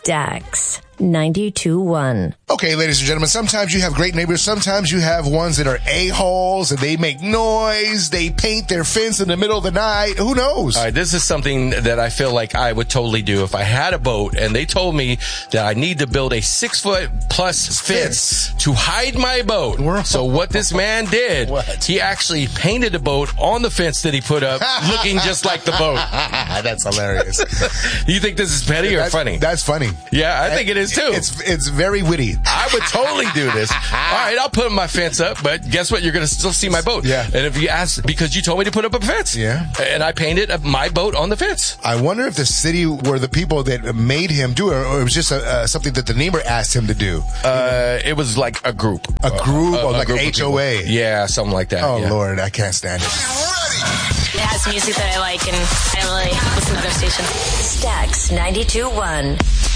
Stax 92.1. Okay, ladies and gentlemen, sometimes you have great neighbors. Sometimes you have ones that are a-holes and they make noise. They paint their fence in the middle of the night. Who knows? All right, this is something that I feel like I would totally do if I had a boat and they told me that I need to build a 6-foot plus fence to hide my boat. So what this man did, he actually painted a boat on the fence that he put up looking just like the boat. That's hilarious. You think this is petty or funny? That's funny. Yeah, I think it is too. It's very witty. I would totally do this. All right, I'll put my fence up, but guess what? You're going to still see my boat. Yeah. And if you ask, because you told me to put up a fence. Yeah. And I painted my boat on the fence. I wonder if the city were the people that made him do it, or it was just something that the neighbor asked him to do. It was like a group. A group, or like an HOA. Yeah, something like that. Oh, yeah. Lord, I can't stand it. It has music that I like, and I don't really listen to other stations. Stax 92.1.